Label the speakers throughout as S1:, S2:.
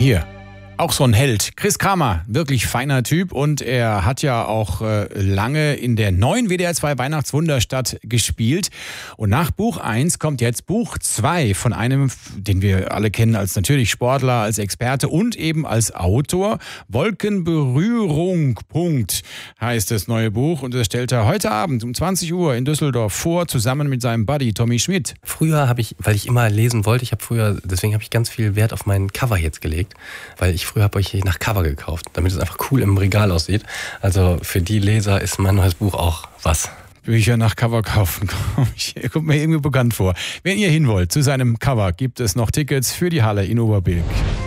S1: Hier. Auch so ein Held. Chris Kramer, wirklich feiner Typ, und er hat ja auch lange in der neuen WDR 2 Weihnachtswunderstadt gespielt. Und nach Buch 1 kommt jetzt Buch 2 von einem, den wir alle kennen als natürlich Sportler, als Experte und eben als Autor. Wolkenberührung, Punkt, heißt das neue Buch. Und das stellt er heute Abend um 20 Uhr in Düsseldorf vor, zusammen mit seinem Buddy Tommy Schmidt.
S2: Früher habe ich, weil ich immer lesen wollte, deswegen habe ich ganz viel Wert auf meinen Cover jetzt gelegt, weil früher habe ich nach Cover gekauft, damit es einfach cool im Regal aussieht. Also für die Leser ist mein neues Buch auch was.
S1: Bücher nach Cover kaufen, kommt mir irgendwie bekannt vor. Wenn ihr hin wollt zu seinem Cover, gibt es noch Tickets für die Halle in Oberbilk.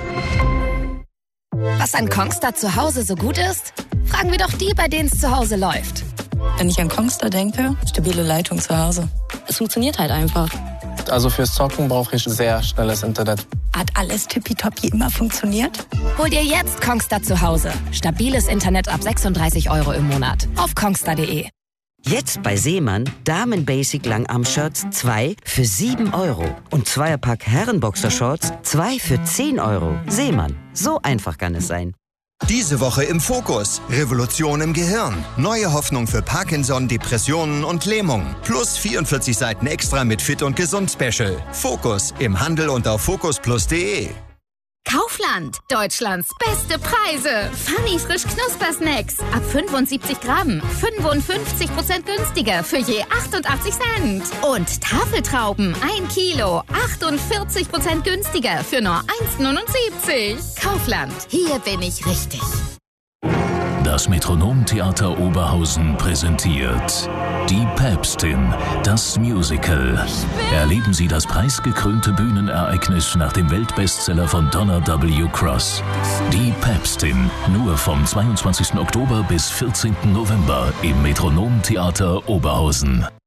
S3: Was an Kongstar zu Hause so gut ist? Fragen wir doch die, bei denen es zu Hause läuft.
S4: Wenn ich an Kongstar denke, stabile Leitung zu Hause. Es funktioniert halt einfach.
S5: Also fürs Zocken brauche ich sehr schnelles Internet.
S4: Hat alles tippitoppi immer funktioniert?
S3: Hol dir jetzt Kongstar zu Hause. Stabiles Internet ab 36 € im Monat. Auf kongstar.de.
S6: Jetzt bei Seemann Damen-Basic Langarm-Shirts 2 für 7 € und Zweierpack Herrenboxershorts 2 für 10 €. Seemann, so einfach kann es sein.
S7: Diese Woche im Fokus. Revolution im Gehirn. Neue Hoffnung für Parkinson, Depressionen und Lähmung. Plus 44 Seiten extra mit Fit und Gesund Special. Fokus im Handel und auf fokusplus.de.
S8: Kaufland. Deutschlands beste Preise. Funny frisch Knuspersnacks. Ab 75 Gramm. 55% günstiger für je 88 Cent. Und Tafeltrauben. 1 Kilo. 48% günstiger für nur 1,79. Kaufland. Hier bin ich richtig.
S9: Das Metronomtheater Oberhausen präsentiert Die Päpstin, das Musical. Erleben Sie das preisgekrönte Bühnenereignis nach dem Weltbestseller von Donna W. Cross. Die Päpstin, nur vom 22. Oktober bis 14. November im Metronomtheater Oberhausen.